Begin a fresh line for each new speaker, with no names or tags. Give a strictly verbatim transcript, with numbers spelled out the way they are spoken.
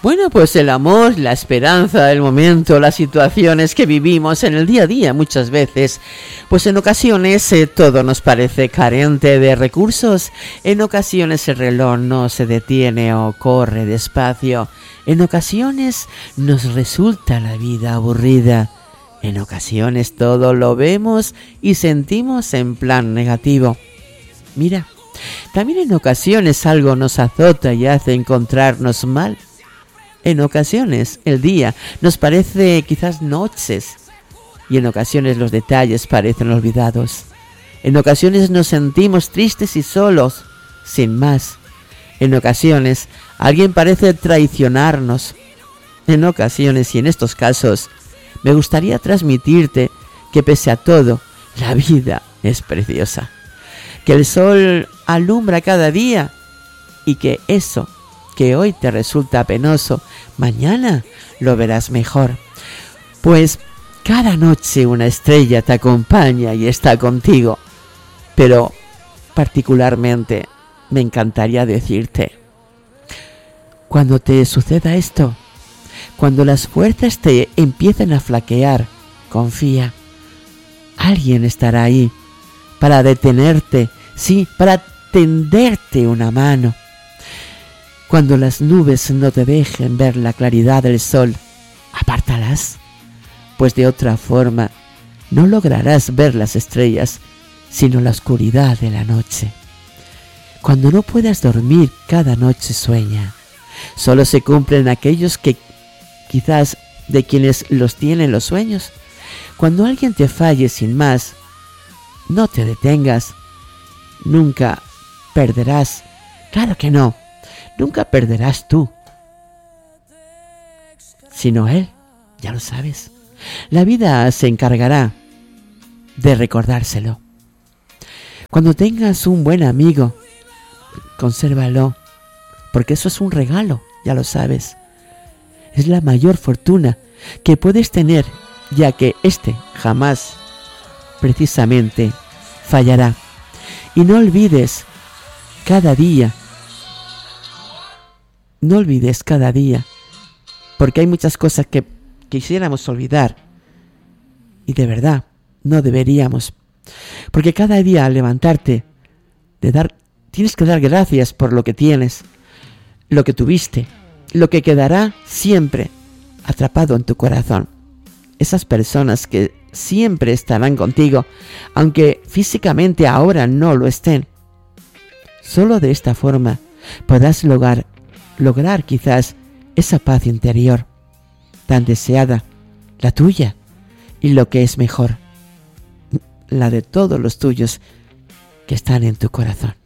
Bueno, pues el amor, la esperanza, el momento, las situaciones que vivimos en el día a día muchas veces, pues en ocasiones eh, todo nos parece carente de recursos, en ocasiones el reloj no se detiene o corre despacio, en ocasiones nos resulta la vida aburrida, en ocasiones todo lo vemos y sentimos en plan negativo. Mira, también en ocasiones algo nos azota y hace encontrarnos mal. En ocasiones el día nos parece quizás noches y en ocasiones los detalles parecen olvidados. En ocasiones nos sentimos tristes y solos, sin más. En ocasiones alguien parece traicionarnos. En ocasiones y en estos casos me gustaría transmitirte que pese a todo, la vida es preciosa. Que el sol alumbra cada día y que eso que hoy te resulta penoso, mañana lo verás mejor. Pues cada noche una estrella te acompaña y está contigo. Pero particularmente me encantaría decirte, cuando te suceda esto, cuando las fuerzas te empiecen a flaquear, confía. Alguien estará ahí para detenerte, sí, para tenderte una mano. Cuando las nubes no te dejen ver la claridad del sol, apártalas, pues de otra forma no lograrás ver las estrellas, sino la oscuridad de la noche. Cuando no puedas dormir, cada noche sueña. Solo se cumplen aquellos que quizás de quienes los tienen los sueños. Cuando alguien te falle sin más, no te detengas. Nunca perderás. Claro que no. Nunca perderás tú, sino él, ya lo sabes. La vida se encargará de recordárselo. Cuando tengas un buen amigo, consérvalo, porque eso es un regalo, ya lo sabes. Es la mayor fortuna que puedes tener, ya que éste jamás, precisamente, fallará. Y no olvides cada día No olvides cada día, porque hay muchas cosas que quisiéramos olvidar y de verdad no deberíamos, porque cada día al levantarte de dar, tienes que dar gracias por lo que tienes, lo que tuviste, lo que quedará siempre atrapado en tu corazón. Esas personas que siempre estarán contigo, aunque físicamente ahora no lo estén. Solo de esta forma podrás lograr lograr quizás esa paz interior tan deseada, la tuya y lo que es mejor, la de todos los tuyos que están en tu corazón.